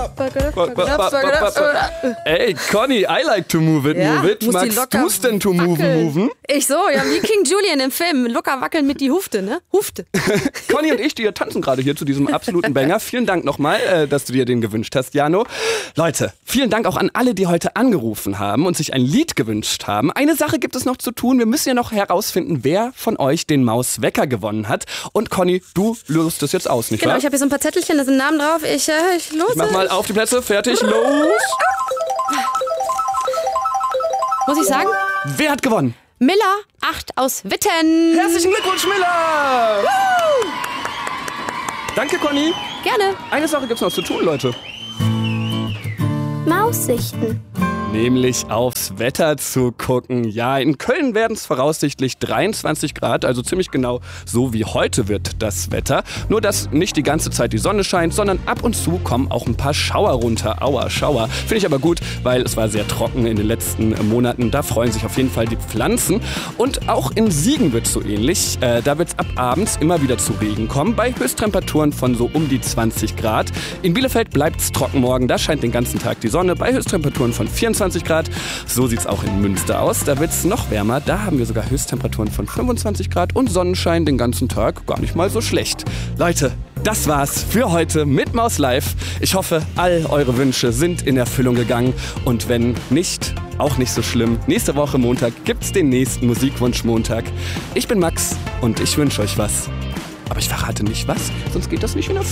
Ey, Conny, I like to move it, Ja, move it. muss die Magst locker du's denn to wackeln. moven? Ich so, ja, wie King Julian im Film. Locker wackeln mit die Hufte, ne? Hufte. Conny und ich, die tanzen gerade hier zu diesem absoluten Banger. Vielen Dank nochmal, dass du dir den gewünscht hast, Jano. Leute, vielen Dank auch an alle, die heute angerufen haben und sich ein Lied gewünscht haben. Eine Sache gibt es noch zu tun. Wir müssen ja noch herausfinden, wer von euch den Mauswecker gewonnen hat. Und Conny, du löst das jetzt aus, nicht Genau, wahr? ich habe hier so ein paar Zettelchen, da sind Namen drauf. Ich los. Mach mal auf die Plätze, fertig, los. Muss ich sagen? Wer hat gewonnen? Miller 8 aus Witten. Herzlichen Glückwunsch, Miller! Danke, Conny. Gerne. Eine Sache gibt's noch zu tun, Leute. Maussichten. Nämlich aufs Wetter zu gucken. Ja, in Köln werden es voraussichtlich 23 Grad, also ziemlich genau so wie heute wird das Wetter. Nur, dass nicht die ganze Zeit die Sonne scheint, sondern ab und zu kommen auch ein paar Schauer runter. Aua, Schauer. Finde ich aber gut, weil es war sehr trocken in den letzten Monaten. Da freuen sich auf jeden Fall die Pflanzen. Und auch in Siegen wird es so ähnlich. Da wird es ab abends immer wieder zu Regen kommen, bei Höchsttemperaturen von so um die 20 Grad. In Bielefeld bleibt es trocken morgen, da scheint den ganzen Tag die Sonne, bei Höchsttemperaturen von 24 Grad. So sieht es auch in Münster aus. Da wird es noch wärmer. Da haben wir sogar Höchsttemperaturen von 25 Grad und Sonnenschein den ganzen Tag. Gar nicht mal so schlecht. Leute, das war's für heute mit Maus Live. Ich hoffe, all eure Wünsche sind in Erfüllung gegangen. Und wenn nicht, auch nicht so schlimm. Nächste Woche Montag gibt's den nächsten Musikwunsch Montag. Ich bin Max und ich wünsche euch was. Aber ich verrate nicht was, sonst geht das nicht in Erfüllung.